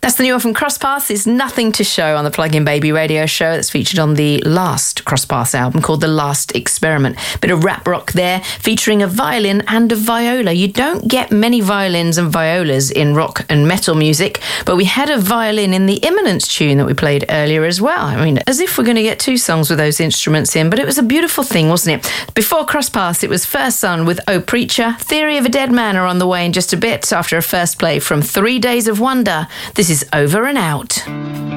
That's the new one from Crosspaths. It's Nothing to Show on the Plug-in Baby radio show that's featured on the last Crosspaths album called The Last Experiment. Bit of rap rock there, featuring a violin and a viola. You don't get many violins and violas in rock and metal music, but we had a violin in the Imminence tune that we played earlier as well. I mean, as if we're going to get two songs with those instruments in, but it was a beautiful thing, wasn't it? Before Crosspaths, it was First Son with Oh Preacher. Theory of a Dead Man are on the way in just a bit after a first play from 3 Days of Wonder. This is Over and Out.